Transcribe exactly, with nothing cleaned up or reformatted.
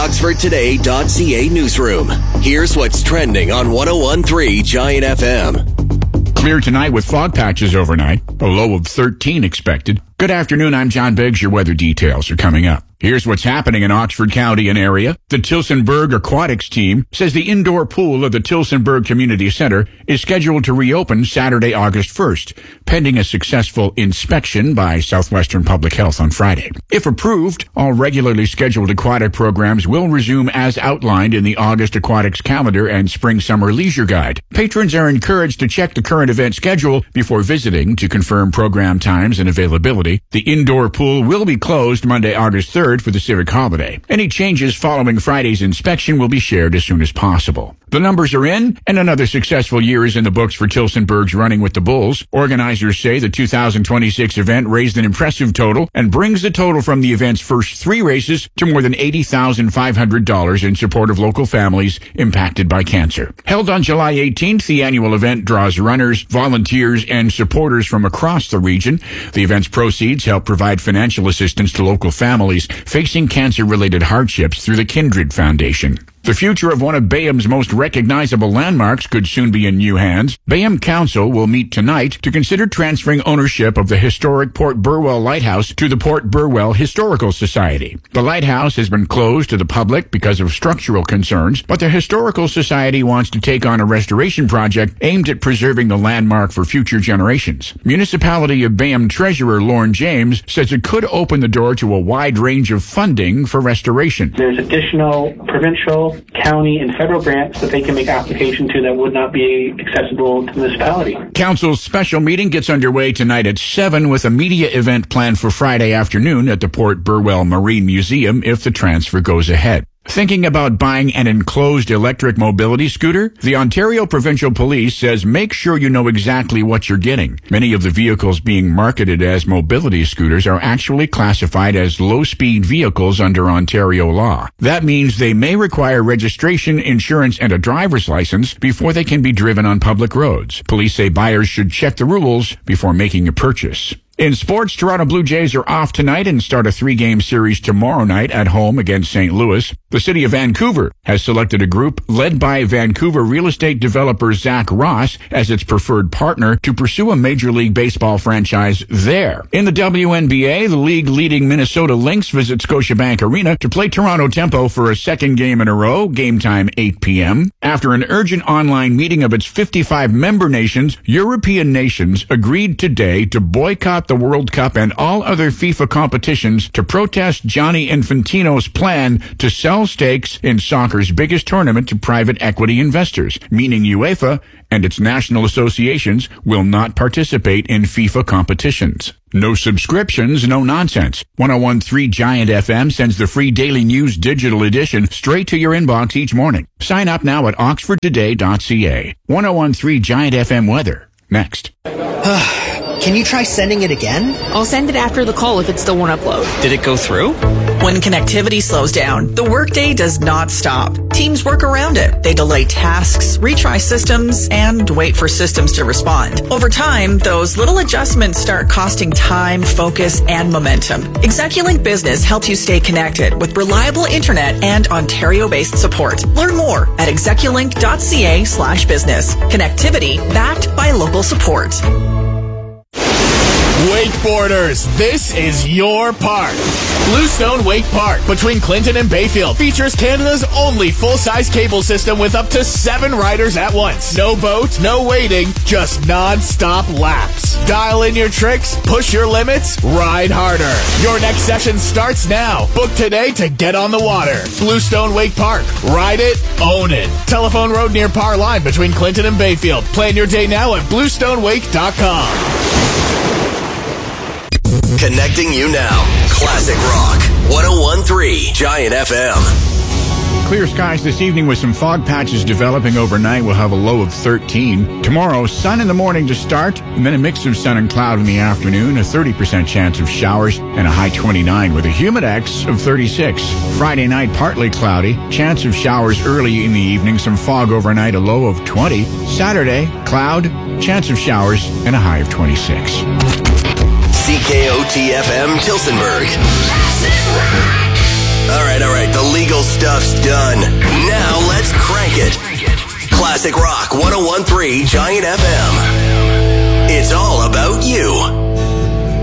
Oxford Today dot C A newsroom. Here's what's trending on one oh one point three Giant F M. Clear tonight with fog patches overnight. A low of thirteen expected. Good afternoon, I'm John Biggs. Your weather details are coming up. Here's what's happening in Oxford County and area. The Tillsonburg Aquatics team says the indoor pool of the Tillsonburg Community Center is scheduled to reopen Saturday, August first, pending a successful inspection by Southwestern Public Health on Friday. If approved, all regularly scheduled aquatic programs will resume as outlined in the August Aquatics Calendar and Spring-Summer Leisure Guide. Patrons are encouraged to check the current event schedule before visiting to confirm program times and availability. The indoor pool will be closed Monday, August third for the civic holiday. Any changes following Friday's inspection will be shared as soon as possible. The numbers are in, and another successful year is in the books for Tillsonburg's Running with the Bulls. Organizers say the two thousand twenty-six event raised an impressive total and brings the total from the event's first three races to more than eighty thousand five hundred dollars in support of local families impacted by cancer. Held on July eighteenth, the annual event draws runners, volunteers, and supporters from across the region. The event's proceeds help provide financial assistance to local families facing cancer-related hardships through the Kindred Foundation. The future of one of Bayham's most recognizable landmarks could soon be in new hands. Bayham Council will meet tonight to consider transferring ownership of the historic Port Burwell Lighthouse to the Port Burwell Historical Society. The lighthouse has been closed to the public because of structural concerns, but the Historical Society wants to take on a restoration project aimed at preserving the landmark for future generations. Municipality of Bayham Treasurer Lorne James says it could open the door to a wide range of funding for restoration. There's additional provincial, county, and federal grants that they can make application to that would not be accessible to the municipality. Council's special meeting gets underway tonight at seven with a media event planned for Friday afternoon at the Port Burwell Marine Museum if the transfer goes ahead. Thinking about buying an enclosed electric mobility scooter? The Ontario Provincial Police says make sure you know exactly what you're getting. Many of the vehicles being marketed as mobility scooters are actually classified as low-speed vehicles under Ontario law. That means they may require registration, insurance, and a driver's license before they can be driven on public roads. Police say buyers should check the rules before making a purchase. In sports, Toronto Blue Jays are off tonight and start a three-game series tomorrow night at home against Saint Louis. The city of Vancouver has selected a group led by Vancouver real estate developer Zach Ross as its preferred partner to pursue a Major League Baseball franchise there. In the W N B A, the league-leading Minnesota Lynx visit Scotiabank Arena to play Toronto Tempo for a second game in a row, game time eight p.m. After an urgent online meeting of its fifty-five member nations, European nations agreed today to boycott the World Cup and all other FIFA competitions to protest Gianni Infantino's plan to sell stakes in soccer's biggest tournament to private equity investors, meaning UEFA and its national associations will not participate in FIFA competitions. No subscriptions, no nonsense. one oh one point three Giant F M sends the free Daily News digital edition straight to your inbox each morning. Sign up now at oxford today dot c a. one oh one point three Giant F M weather. Next. Can you try sending it again? I'll send it after the call if it still won't upload. Did it go through? When connectivity slows down, the workday does not stop. Teams work around it. They delay tasks, retry systems, and wait for systems to respond. Over time, those little adjustments start costing time, focus, and momentum. Execulink Business helps you stay connected with reliable internet and Ontario-based support. Learn more at execulink dot c a slash business. Connectivity backed by local support. Wakeboarders, this is your park. Bluestone Wake Park between Clinton and Bayfield features Canada's only full-size cable system with up to seven riders at once. No boat, no waiting, just non-stop laps. Dial in your tricks, push your limits, ride harder. Your next session starts now. Book today to get on the water. Bluestone Wake Park. Ride it, own it. Telephone road near Par Line between Clinton and Bayfield. Plan your day now at bluestone wake dot com. Connecting you now. Classic Rock. one oh one point three Giant F M. Clear skies this evening with some fog patches developing overnight. We'll have a low of thirteen. Tomorrow, sun in the morning to start, and then a mix of sun and cloud in the afternoon, a thirty percent chance of showers, and a high twenty-nine with a humidex of thirty-six. Friday night, partly cloudy, chance of showers early in the evening, some fog overnight, a low of twenty. Saturday, cloud, chance of showers, and a high of twenty-six. C K O T F M Tillsonburg. All right, all right. The legal stuff's done. Now let's crank it. Classic Rock one oh one point three Giant F M. It's all about you.